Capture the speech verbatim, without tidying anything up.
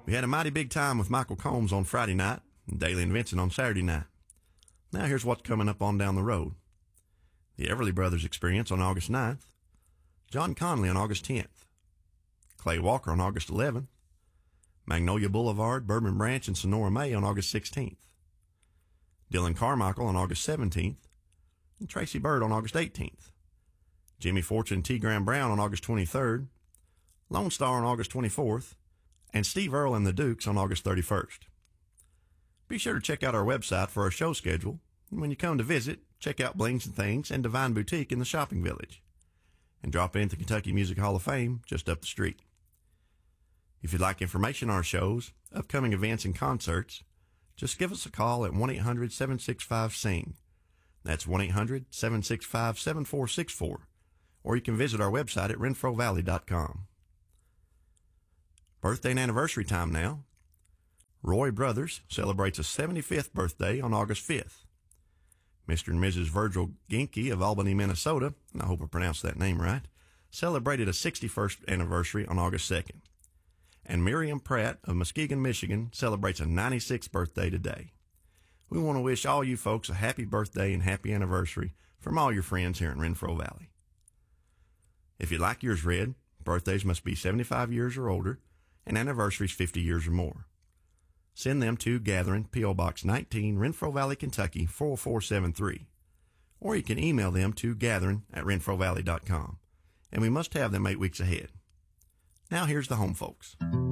We had a mighty big time with Michael Combs on Friday night and Daly and Vincent on Saturday night. Now here's what's coming up on down the road. The Everly Brothers Experience on August ninth. John Conley on August tenth. Clay Walker on August eleventh. Magnolia Boulevard, Bourbon Branch, and Sonora May on August sixteenth. Dylan Carmichael on August seventeenth. And Tracy Byrd on August eighteenth. Jimmy Fortune and T. Graham Brown on August twenty-third. Lone Star on August twenty-fourth. And Steve Earle and the Dukes on August thirty-first. Be sure to check out our website for our show schedule. And when you come to visit, check out Blings and Things and Divine Boutique in the shopping village. And drop in at the Kentucky Music Hall of Fame just up the street. If you'd like information on our shows, upcoming events, and concerts, just give us a call at one eight hundred seven six five S I N G. That's one eight hundred seven six five seven four six four. Or you can visit our website at renfro valley dot com. Birthday and anniversary time now. Roy Brothers celebrates a seventy-fifth birthday on August fifth. Mister and Missus Virgil Ginke of Albany, Minnesota, and I hope I pronounced that name right, celebrated a sixty-first anniversary on August second. And Miriam Pratt of Muskegon, Michigan, celebrates a ninety-sixth birthday today. We want to wish all you folks a happy birthday and happy anniversary from all your friends here in Renfro Valley. If you'd like yours read, birthdays must be seventy-five years or older, and anniversaries fifty years or more. Send them to Gathering, P O. Box nineteen, Renfro Valley, Kentucky, four four seven three. Or you can email them to gathering at renfro valley dot com. And we must have them eight weeks ahead. Now here's the home folks.